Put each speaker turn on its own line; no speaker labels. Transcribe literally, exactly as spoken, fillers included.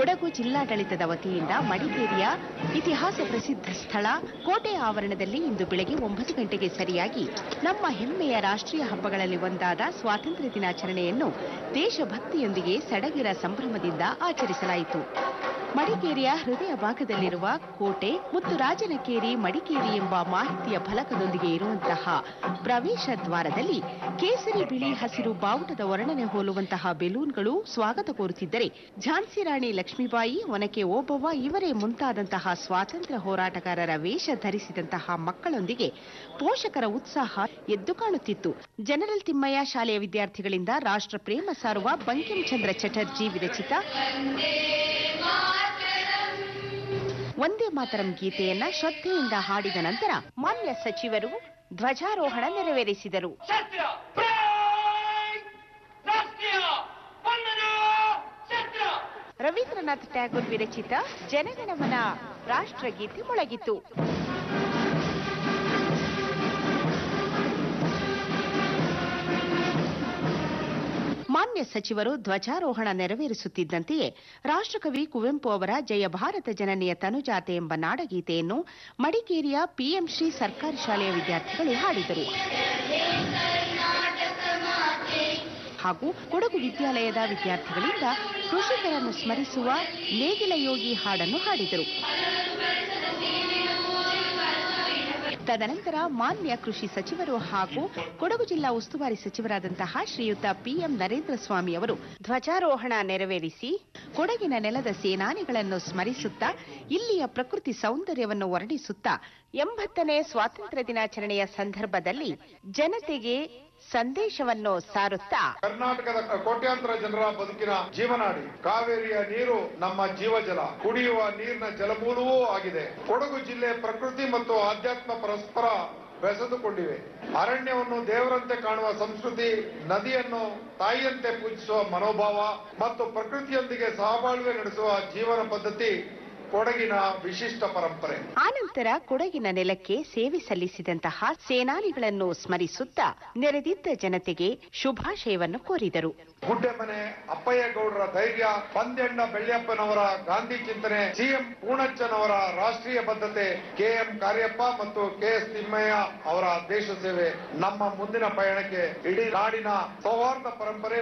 ಕೊಡಗು ಜಿಲ್ಲಾಡಳಿತದ ವತಿಯಿಂದ ಮಡಿಕೇರಿಯ ಇತಿಹಾಸ ಪ್ರಸಿದ್ಧ ಸ್ಥಳ ಕೋಟೆ ಆವರಣದಲ್ಲಿ ಇಂದು ಬೆಳಗ್ಗೆ ಒಂಬತ್ತು ಗಂಟೆಗೆ ಸರಿಯಾಗಿ ನಮ್ಮ ಹೆಮ್ಮೆಯ ರಾಷ್ಟ್ರೀಯ ಹಬ್ಬಗಳಲ್ಲಿ ಒಂದಾದ ಸ್ವಾತಂತ್ರ್ಯ ದಿನಾಚರಣೆಯನ್ನು ದೇಶಭಕ್ತಿಯೊಂದಿಗೆ ಸಡಗರ ಸಂಭ್ರಮದಿಂದ ಆಚರಿಸಲಾಯಿತು. ಮಡಿಕೇರಿಯ ಹೃದಯ ಭಾಗದಲ್ಲಿರುವ ಕೋಟೆ ಮತ್ತು ರಾಜನಕೇರಿ ಮಡಿಕೇರಿ ಎಂಬ ಮಾಹಿತಿಯ ಫಲಕದೊಂದಿಗೆ ಇರುವಂತಹ ಪ್ರವೇಶ ದ್ವಾರದಲ್ಲಿ ಕೇಸರಿ ಬಿಳಿ ಹಸಿರು ಬಾವುಟದ ವರ್ಣನೆ ಹೋಲುವಂತಹ ಬೆಲೂನ್ಗಳು ಸ್ವಾಗತ ಕೋರುತ್ತಿದ್ದರೆ, ಝಾನ್ಸಿ ರಾಣಿ ಲಕ್ಷ್ಮೀಬಾಯಿ, ಒನಕೆ ಓಬವ್ವ ಇವರೇ ಮುಂತಾದಂತಹ ಸ್ವಾತಂತ್ರ್ಯ ಹೋರಾಟಗಾರರ ವೇಷ ಧರಿಸಿದಂತಹ ಮಕ್ಕಳೊಂದಿಗೆ ಪೋಷಕರ ಉತ್ಸಾಹ ಎದ್ದು ಕಾಣುತ್ತಿತ್ತು. ಜನರಲ್ ತಿಮ್ಮಯ್ಯ ಶಾಲೆಯ ವಿದ್ಯಾರ್ಥಿಗಳಿಂದ ರಾಷ್ಟ್ರ ಪ್ರೇಮ ಸಾರುವ ಬಂಕಿಂ ಚಂದ್ರ ಚಟರ್ಜಿ ವಿರಚಿತ ವಂದೇ ಮಾತರಂ ಗೀತೆಯನ್ನ ಶ್ರದ್ಧೆಯಿಂದ ಹಾಡಿದ ನಂತರ ಮಾನ್ಯ ಸಚಿವರು ಧ್ವಜಾರೋಹಣ ನೆರವೇರಿಸಿದರು. ರವೀಂದ್ರನಾಥ್ ಟ್ಯಾಗೋರ್ ವಿರಚಿತ ಜನಗಣಮನ ರಾಷ್ಟ್ರಗೀತೆ ಮೊಳಗಿತು. ಮಾನ್ಯ ಸಚಿವರು ಧ್ವಜಾರೋಹಣ ನೆರವೇರಿಸುತ್ತಿದ್ದಂತೆಯೇ ರಾಷ್ಟ್ರಕವಿ ಕುವೆಂಪು ಅವರ ಜಯ ಭಾರತ ಜನನಿಯ ತನುಜಾತೆ ಎಂಬ ನಾಡಗೀತೆಯನ್ನು ಮಡಿಕೇರಿಯ ಪಿಎಂ ಶ್ರೀ ಸರ್ಕಾರಿ ಶಾಲೆಯ ವಿದ್ಯಾರ್ಥಿಗಳು ಹಾಡಿದರು. ಹಾಗೂ ಕೊಡಗು ವಿದ್ಯಾಲಯದ ವಿದ್ಯಾರ್ಥಿಗಳಿಂದ ಕೃಷಿಕರನ್ನು ಸ್ಮರಿಸುವ ನೇಗಿಲ ಯೋಗಿ ಹಾಡನ್ನು ಹಾಡಿದರು. ತದನಂತರ ಮಾನ್ಯ ಕೃಷಿ ಸಚಿವರು ಹಾಗೂ ಕೊಡಗು ಜಿಲ್ಲಾ ಉಸ್ತುವಾರಿ ಸಚಿವರಾದಂತಹ ಶ್ರೀಯುತ ಪಿಎಂ ನರೇಂದ್ರ ಸ್ವಾಮಿ ಅವರು ಧ್ವಜಾರೋಹಣ ನೆರವೇರಿಸಿ ಕೊಡಗಿನ ನೆಲದ ಸೇನಾನಿಗಳನ್ನು ಸ್ಮರಿಸುತ್ತಾ ಇಲ್ಲಿಯ ಪ್ರಕೃತಿ ಸೌಂದರ್ಯವನ್ನು ವರ್ಣಿಸುತ್ತಾ ಎಂಬತ್ತನೇ ಸ್ವಾತಂತ್ರ್ಯ ದಿನಾಚರಣೆಯ ಸಂದರ್ಭದಲ್ಲಿ ಜನತೆಗೆ ಸಂದೇಶವನ್ನು ಸಾರುತ್ತಾ,
ಕರ್ನಾಟಕದ ಕೋಟ್ಯಾಂತರ ಜನರ ಬದುಕಿನ ಜೀವನಾಡಿ ಕಾವೇರಿಯ ನೀರು ನಮ್ಮ ಜೀವಜಲ, ಕುಡಿಯುವ ನೀರಿನ ಜಲಮೂಲವೂ ಆಗಿದೆ. ಕೊಡಗು ಜಿಲ್ಲೆ ಪ್ರಕೃತಿ ಮತ್ತು ಆಧ್ಯಾತ್ಮ ಪರಸ್ಪರ ಬೆಸೆದುಕೊಂಡಿವೆ. ಅರಣ್ಯವನ್ನು ದೇವರಂತೆ ಕಾಣುವ ಸಂಸ್ಕೃತಿ, ನದಿಯನ್ನು ತಾಯಿಯಂತೆ ಪೂಜಿಸುವ ಮನೋಭಾವ ಮತ್ತು ಪ್ರಕೃತಿಯೊಂದಿಗೆ ಸಹಬಾಳ್ವೆ ನಡೆಸುವ ಜೀವನ ಪದ್ಧತಿ ಕೊಡಗಿನ ವಿಶಿಷ್ಟ ಪರಂಪರೆ.
ಆನಂತರ ಕೊಡಗಿನ ನೆಲಕ್ಕೆ ಸೇವೆ ಸಲ್ಲಿಸಿದಂತಹ ಸೇನಾನಿಗಳನ್ನು ಸ್ಮರಿಸುತ್ತಾ ನೆರೆದಿದ್ದ ಜನತೆಗೆ ಶುಭಾಶಯವನ್ನು ಕೋರಿದರು.
ಗುಡ್ಡೆಮನೆ ಅಪ್ಪಯ್ಯಗೌಡರ ಧೈರ್ಯ, ಪಂದ್ಯಣ್ಣ ಬೆಳ್ಳಿಯಪ್ಪನವರ ಗಾಂಧಿ ಚಿಂತನೆ, ಸಿಎಂ ಪೂಣಚ್ಚನವರ ರಾಷ್ಟ್ರೀಯ ಬದ್ಧತೆ, ಕೆಎಂ ಕಾರ್ಯಪ್ಪ ಮತ್ತು ಕೆಎಸ್ ತಿಮ್ಮಯ್ಯ ಅವರ ದೇಶ ಸೇವೆ ನಮ್ಮ ಮುಂದಿನ ಪಯಣಕ್ಕೆ ಇಡೀ ನಾಡಿನ ಸೌಹಾರ್ದ ಪರಂಪರೆ